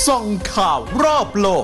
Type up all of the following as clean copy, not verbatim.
ส่องข่าวรอบโลก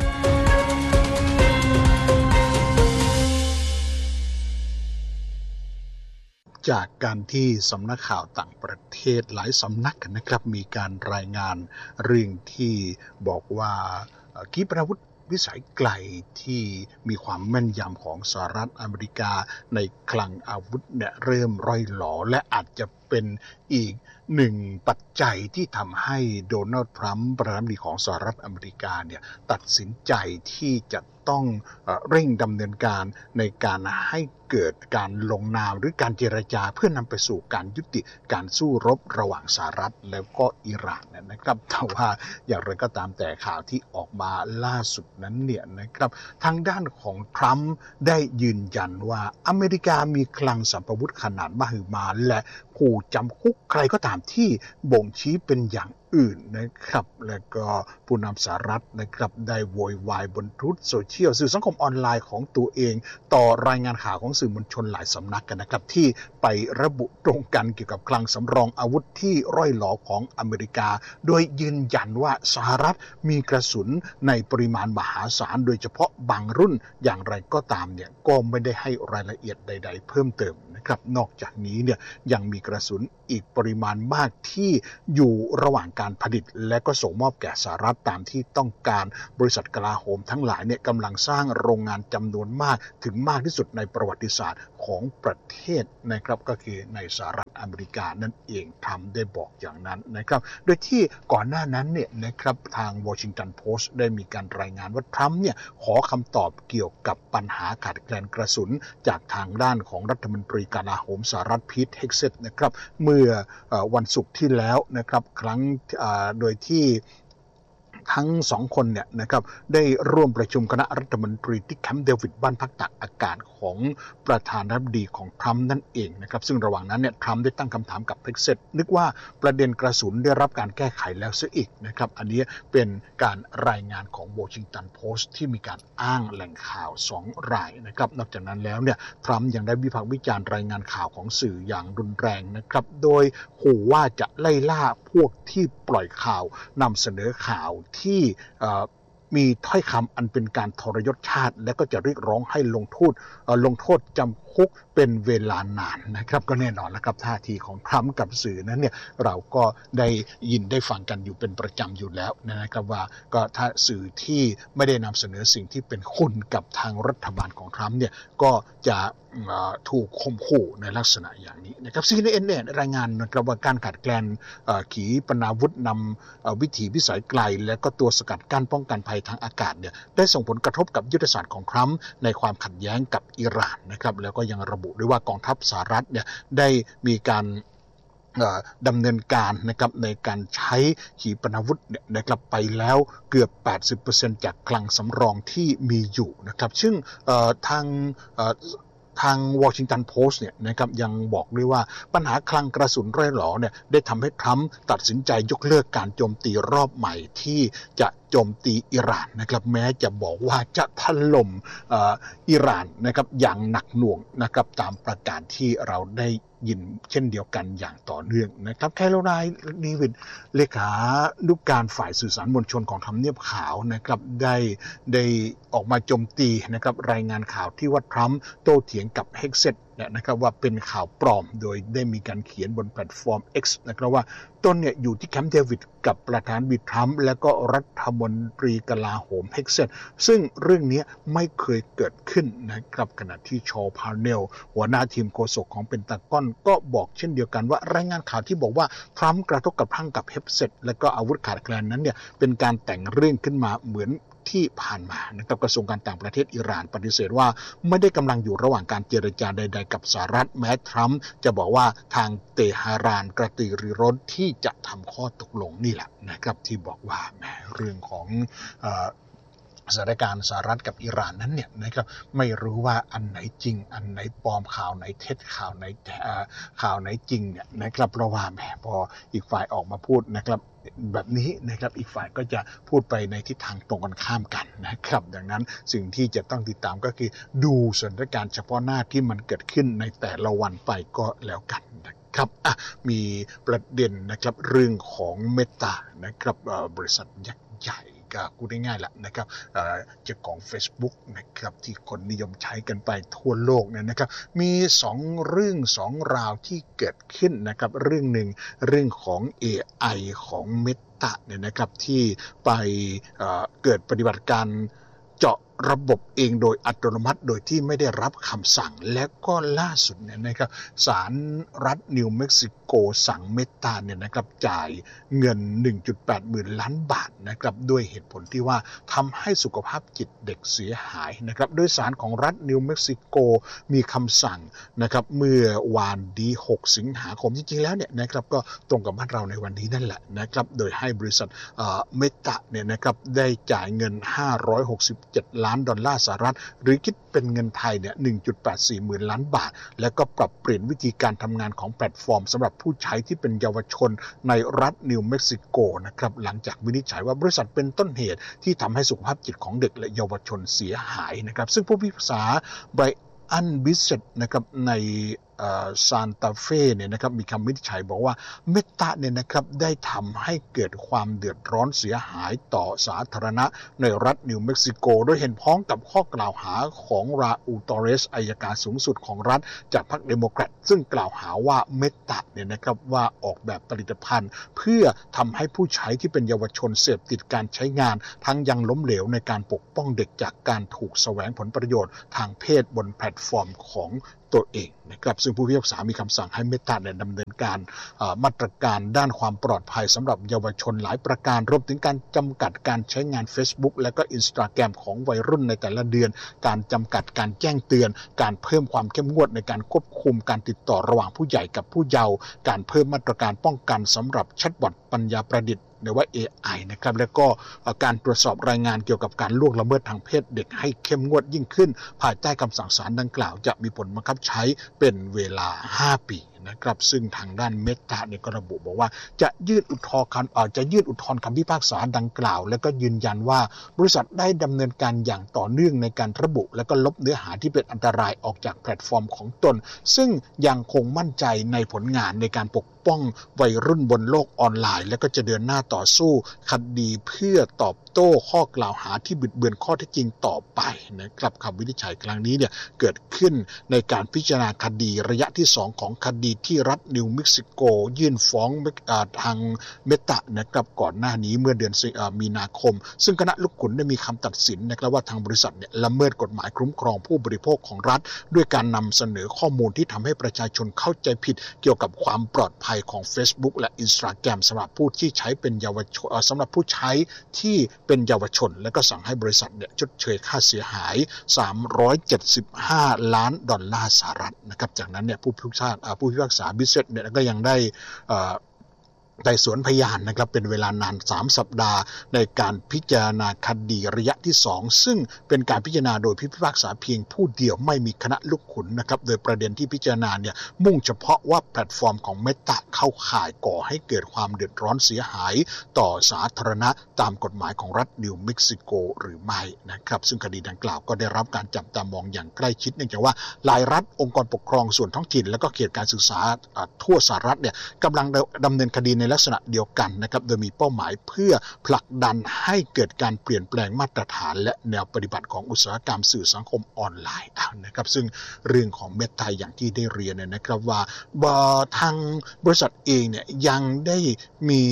จากการที่สำนักข่าวต่างประเทศหลายสำนักนะครับมีการรายงานเรื่องที่บอกว่าขีปนาวุธวิสัยไกลที่มีความแม่นยำของสหรัฐอเมริกาในคลังอาวุธเนี่ยเริ่มร่อยหลอและอาจจะเป็นอีกหนึ่งปัจจัยที่ทำให้โดนัลด์ทรัมป์ประธานาธิบดีของสหรัฐอเมริกาเนี่ยตัดสินใจที่จะต้องเร่งดำเนินการในการให้เกิดการลงนามหรือการเจรจาเพื่อนำไปสู่การยุติการสู้รบระหว่างสหรัฐแล้วก็อิหร่านนะครับแต่ว่าอย่างไรก็ตามแต่ข่าวที่ออกมาล่าสุดนั้นเนี่ยนะครับทางด้านของทรัมป์ได้ยืนยันว่าอเมริกามีคลังสัมภวุธขนาดมหึมาและขู่จำคุกใครก็ตามที่บ่งชี้เป็นอย่างอื่นนะครับแล้วก็ผู้นำสหรัฐนะครับได้โวยวายบนทวิตโซเชียลสื่อสังคมออนไลน์ของตัวเองต่อรายงานข่าวของสื่อมวลชนหลายสำนักกันนะครับที่ไประบุตรงกันเกี่ยวกับคลังสำรองอาวุธที่ร่อยหลอของอเมริกาโดยยืนยันว่าสหรัฐมีกระสุนในปริมาณมหาศาลโดยเฉพาะบางรุ่นอย่างไรก็ตามเนี่ยก็ไม่ได้ให้รายละเอียดใดๆเพิ่มเติมนะครับนอกจากนี้เนี่ยยังมีกระสุนอีกปริมาณมากที่อยู่ระหว่างการผลิตและก็ส่งมอบแก่สหรัฐตามที่ต้องการบริษัทกลาโหมทั้งหลายเนี่ยกำลังสร้างโรงงานจำนวนมากถึงมากที่สุดในประวัติศาสตร์ของประเทศนะครับก็คือในสหรัฐอเมริกานั่นเองทำได้บอกอย่างนั้นนะครับโดยที่ก่อนหน้านั้นเนี่ยนะครับทางวอชิงตันโพสต์ได้มีการรายงานว่าทรัมป์เนี่ยขอคำตอบเกี่ยวกับปัญหาขาดแคลนกระสุนจากทางด้านของรัฐมนตรีกลาโหมสหรัฐพีท เฮกเซตนะครับเมื่อวันศุกร์ที่แล้วนะครับครั้งโดยที่ทั้งสองคนเนี่ยนะครับได้ร่วมประชุมคณะรัฐมนตรีที่แคมป์เดวิดบ้านพักตากอากาศของประธานาธิบดีของทรัมป์นั่นเองนะครับซึ่งระหว่างนั้นเนี่ยทรัมป์ได้ตั้งคำถามกับเฮกเซตนึกว่าประเด็นกระสุนได้รับการแก้ไขแล้วซะอีกนะครับอันนี้เป็นการรายงานของวอชิงตันโพสต์ที่มีการอ้างแหล่งข่าว2รายนะครับนอกจากนั้นแล้วเนี่ยทรัมป์ยังได้วิพากษ์วิจารณ์รายงานข่าวของสื่ออย่างรุนแรงนะครับโดยขู่ว่าจะไล่ล่าพวกที่ปล่อยข่าวนำเสนอข่าวที่มีถ้อยคำอันเป็นการทรยศชาติและก็จะเรียกร้องให้ลงโทษจำคุกเป็นเวลานานนะครับก็แน่นอนแล้วครับท่าทีของทรัมป์กับสื่อนั้นเนี่ยเราก็ได้ยินได้ฟังกันอยู่เป็นประจำอยู่แล้วนะครับว่าก็ถ้าสื่อที่ไม่ได้นำเสนอสิ่งที่เป็นคุณกับทางรัฐบาลของทรัมป์เนี่ยก็จะถูกข่มขู่ในลักษณะอย่างนี้นะครับ CNN เนี่ยรายงานนะครับว่าการขาดแคลนขีปนาวุธนำวิถีพิสัยไกลและก็ตัวสกัดกั้นป้องกันภัยทางอากาศเนี่ยได้ส่งผลกระทบกับยุทธศาสตร์ของทรัมป์ในความขัดแย้งกับอิหร่านนะครับแล้วก็ยังระบุด้วยว่ากองทัพสหรัฐเนี่ยได้มีการดำเนินการนะครับในการใช้ขีปนาวุธนะครับไปแล้วเกือบ 80% จากคลังสำรองที่มีอยู่นะครับซึ่งทางวอชิงตันโพสต์เนี่ยนะครับยังบอกด้วยว่าปัญหาคลังกระสุนร่อยหลอเนี่ยได้ทำให้ทรัมป์ตัดสินใจยกเลิกการโจมตีรอบใหม่ที่จะโจมตีอิหร่านนะครับแม้จะบอกว่าจะถล่มอิหร่านนะครับอย่างหนักหน่วงนะครับตามประกาศที่เราได้ยินเช่นเดียวกันอย่างต่อเนื่องนะครับแคโรไลน์นีวิดเลขานุการฝ่ายสื่อสารมวลชนของทำเนียบขาวนะครับได้ออกมาโจมตีนะครับรายงานข่าวที่ว่าทรัมป์โต้เถียงกับเฮกเซตนะครับว่าเป็นข่าวปลอมโดยได้มีการเขียนบนแพลตฟอร์ม X นะครับว่าตนเนี่ยอยู่ที่แคมป์เดวิดกับประธานาธิบดีทรัมป์และก็รัฐมนตรีกลาโหมเฮกเซตซึ่งเรื่องนี้ไม่เคยเกิดขึ้นนะครับขณะที่ชอพาร์เนลหัวหน้าทีมโฆษกของเพนตากอนก็บอกเช่นเดียวกันว่ารายงานข่าวที่บอกว่าทรัมป์กระทบกระทั่งกับเฮกเซตและก็อาวุธขาดแคลนนั้นเนี่ยเป็นการแต่งเรื่องขึ้นมาเหมือนที่ผ่านมานะครับกระทรวงการต่างประเทศอิหร่านปฏิเสธว่าไม่ได้กำลังอยู่ระหว่างการเจรจาใดๆกับสหรัฐแม้ทรัมป์จะบอกว่าทางเตหะรานกระตือรือร้นที่จะทำข้อตกลงนี่แหละนะครับที่บอกว่าเรื่องของสถานการณ์สหรัฐกับอิหร่านนั้นเนี่ยนะครับไม่รู้ว่าอันไหนจริงอันไหนปลอมข่าวไหนเท็จข่าวไหนจริงเนี่ยนะครับเพราะว่าพออีกฝ่ายออกมาพูดนะครับแบบนี้นะครับอีกฝ่ายก็จะพูดไปในทิศทางตรงกันข้ามกันนะครับดังนั้นสิ่งที่จะต้องติดตามก็คือดูสถานการณ์เฉพาะหน้าที่มันเกิดขึ้นในแต่ละวันไปก็แล้วกันนะครับมีประเด็นนะครับเรื่องของเมตานะครับบริษัทยักษ์ใหญ่ก็พูดง่ายๆแหละนะครับเจ้าของ Facebook นะครับที่คนนิยมใช้กันไปทั่วโลกเนี่ยนะครับมี2เรื่อง2ราวที่เกิดขึ้นนะครับเรื่องหนึ่งเรื่องของ AI ของ Meta เนี่ยนะครับที่ไปเกิดปฏิบัติการเจาะระบบเองโดยอัตโนมัติโดยที่ไม่ได้รับคำสั่งและก็ล่าสุดเนี่ยนะครับศาลรัฐนิวเม็กซิโกสั่งเมตาเนี่ยนะครับจ่ายเงิน 1.8 หมื่นล้านบาทนะครับด้วยเหตุผลที่ว่าทำให้สุขภาพจิตเด็กเสียหายนะครับโดยศาลของรัฐนิวเม็กซิโกมีคำสั่งนะครับเมื่อวานดี6สิงหาคมจริงๆแล้วเนี่ยนะครับก็ตรงกับบ้านเราในวันนี้นั่นแหละนะครับโดยให้บริษัทเมตาเนี่ยนะครับได้จ่ายเงิน567 ล้านดอลลาร์สหรัฐหรือคิดเป็นเงินไทยเนี่ย 1.84 หมื่นล้านบาทแล้วก็ปรับเปลี่ยนวิธีการทำงานของแพลตฟอร์มสำหรับผู้ใช้ที่เป็นเยาวชนในรัฐนิวเม็กซิโกนะครับหลังจากวินิจฉัยว่าบริษัทเป็นต้นเหตุที่ทำให้สุขภาพจิตของเด็กและเยาวชนเสียหายนะครับซึ่งผู้พิพากษาไบรอันบิสเซตนะครับในซานตาเฟ่เนี่ยนะครับมีคำวินิจฉัยบอกว่าเมตาเนี่ยนะครับได้ทำให้เกิดความเดือดร้อนเสียหายต่อสาธารณะในรัฐนิวเม็กซิโกโดยเห็นพ้องกับข้อกล่าวหาของราอูล ตอเรสอัยการสูงสุดของรัฐจากพรรคเดโมแครตซึ่งกล่าวหาว่าเมตาเนี่ยนะครับว่าออกแบบผลิตภัณฑ์เพื่อทำให้ผู้ใช้ที่เป็นเยาวชนเสพติดการใช้งานทั้งยังล้มเหลวในการปกป้องเด็กจากการถูกแสวงผลประโยชน์ทางเพศบนแพลตฟอร์มของตัวเองนะครับซึ่งผู้พิพากษามีคำสั่งให้เมตาเนี่ยดำเนินการมาตรการด้านความปลอดภัยสำหรับเยาวชนหลายประการรวมถึงการจำกัดการใช้งาน Facebook และก็ Instagram ของวัยรุ่นในแต่ละเดือนการจำกัดการแจ้งเตือนการเพิ่มความเข้มงวดในการควบคุมการติดต่อระหว่างผู้ใหญ่กับผู้เยาว์การเพิ่มมาตรการป้องกันสำหรับแชทบอทปัญญาประดิษฐ์หรือว่า AI นะครับแล้วก็การตรวจสอบรายงานเกี่ยวกับการล่วงละเมิดทางเพศเด็กให้เข้มงวดยิ่งขึ้นภายใต้คำสั่งศาลดังกล่าวจะมีผลบังคับใช้เป็นเวลา5 ปีนะครับซึ่งทางด้านเมตาเนี่ยก็ระบุบอกว่าจะยื่นอุทธรณ์คำพิพากษาดังกล่าวแล้วก็ยืนยันว่าบริษัทได้ดำเนินการอย่างต่อเนื่องในการระบุและก็ลบเนื้อหาที่เป็นอันตรายออกจากแพลตฟอร์มของตนซึ่งยังคงมั่นใจในผลงานในการปกป้องวัยรุ่นบนโลกออนไลน์และก็จะเดินหน้าต่อสู้คดีเพื่อตอบโต้ข้อกล่าวหาที่บิดเบือนข้อเท็จจริงต่อไปนะครับคำวินิจฉัยครั้งนี้เนี่ยเกิดขึ้นในการพิจารณาคดีระยะที่2ของคดีที่รัฐนิวเม็กซิโกยื่นฟ้องทางเมตานะครับก่อนหน้านี้เมื่อเดือนมีนาคมซึ่งคณะลูกขุนได้มีคำตัดสินนะครับว่าทางบริษัทเนี่ยละเมิดกฎหมายคุ้มครองผู้บริโภคของรัฐด้วยการนำเสนอข้อมูลที่ทำให้ประชาชนเข้าใจผิดเกี่ยวกับความปลอดภัยของ Facebook และ Instagram สำหรับผู้ที่ใช้เป็นเยาวชนสำหรับผู้ใช้ที่เป็นเยาวชนและก็สั่งให้บริษัทเนี่ยชดเชยค่าเสียหาย375 ล้านดอลลาร์สหรัฐนะครับจากนั้นเนี่ยผู้พิพากษาบิสเซตเนี่ยก็ยังได้ไต่สวนพยานนะครับเป็นเวลานาน3 สัปดาห์ในการพิจารณาคดีระยะที่2ซึ่งเป็นการพิจารณาโดยผู้พิพากษาเพียงผู้เดียวไม่มีคณะลูกขุนนะครับโดยประเด็นที่พิจารณาเนี่ยมุ่งเฉพาะว่าแพลตฟอร์มของเมตาเข้าข่ายก่อให้เกิดความเดือดร้อนเสียหายต่อสาธารณะตามกฎหมายของรัฐนิวเม็กซิโกหรือไม่นะครับซึ่งคดีดังกล่าวก็ได้รับการจับตามองอย่างใกล้ชิดเนื่องจากว่าหลายรัฐองค์กรปกครองส่วนท้องถิ่นและก็เขตการศึกษาทั่วสหรัฐเนี่ยกำลังดำเนินคดีในลักษณะเดียวกันนะครับโดยมีเป้าหมายเพื่อผลักดันให้เกิดการเปลี่ยนแปลงมาตรฐานและแนวปฏิบัติของอุตสาหกรรมสื่อสังคมออนไลน์นะครับซึ่งเรื่องของเมตาอย่างที่ได้เรียนนะครับว่าทางบริษัทเองเนี่ยยังได้มี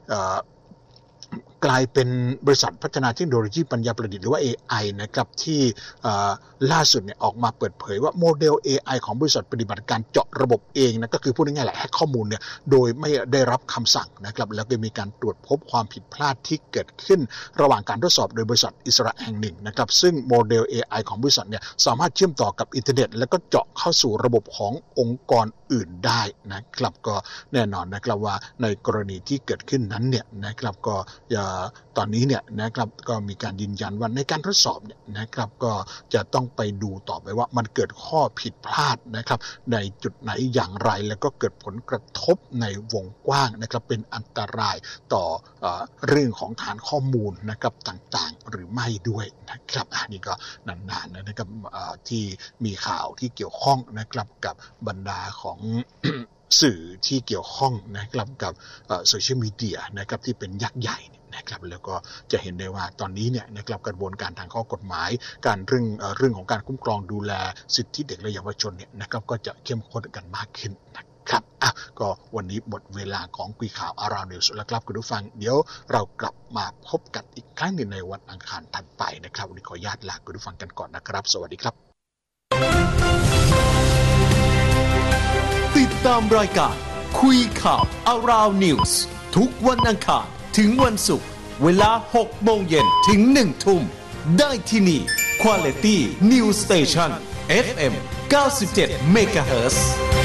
กลายเป็นบริษัทพัฒนาเทคโนโลยีปัญญาประดิษฐ์หรือว่า AI นะครับที่ล่าสุดเนี่ยออกมาเปิดเผยว่าโมเดล AI ของบริษัทปฏิบัติการเจาะระบบเองนะก็คือพูดง่ายๆแหละแฮกข้อมูลเนี่ยโดยไม่ได้รับคำสั่งนะครับแล้วก็มีการตรวจพบความผิดพลาดที่เกิดขึ้นระหว่างการทดสอบโดยบริษัทอิสระแห่งหนึ่งนะครับซึ่งโมเดล AI ของบริษัทเนี่ยสามารถเชื่อมต่อกับอินเทอร์เน็ตแล้วก็เจาะเข้าสู่ระบบขององค์กรอื่นได้นะครับก็แน่นอนนะครับว่าในกรณีที่เกิดขึ้นนั้นเนี่ยนะครับก็ตอนนี้เนี่ยนะครับก็มีการยืนยันว่าในการทดสอบเนี่ยนะครับก็จะต้องไปดูต่อไปว่ามันเกิดข้อผิดพลาดนะครับในจุดไหนอย่างไรแล้วก็เกิดผลกระทบในวงกว้างนะครับเป็นอันตรายต่อเรื่องของฐานข้อมูลนะครับต่างๆหรือไม่ด้วยนะครับอันนี้ก็นานๆนะครับที่มีข่าวที่เกี่ยวข้องนะครับกับบรรดาของ สื่อที่เกี่ยวข้องนะครับกับโซเชียลมีเดียนะครับที่เป็นยักษ์ใหญ่นะนะครับแล้วก็จะเห็นได้ว่าตอนนี้เนี่ยนะครับกระบวนการทางข้อกฎหมายการเรื่องของการคุ้มครองดูแลสิทธิเด็กและเยาวชนเนี่ยนะครับก็จะเข้มข้นกันมากขึ้นนะครับก็วันนี้หมดเวลาของคุยข่าวAround Newsแล้วครับคุณผู้ฟังเดี๋ยวเรากลับมาพบกันอีกครั้งหนึ่งในวันอังคารถัดไปนะครับวันนี้ขออนุญาตลาคุณผู้ฟังกันก่อนนะครับสวัสดีครับติดตามรายการคุยข่าว Around News ทุกวันอังคารถึงวันศุกร์เวลา 6 โมงเย็นถึง 1 ทุ่มได้ที่นี่ Quality News Station FM 97 MHz